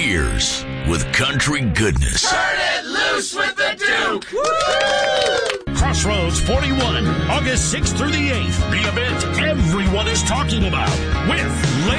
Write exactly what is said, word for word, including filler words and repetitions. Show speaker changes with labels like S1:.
S1: years with country goodness.
S2: Turn it loose with the Duke! Woo!
S3: Crossroads forty-one, August sixth through the eighth. The event everyone is talking about with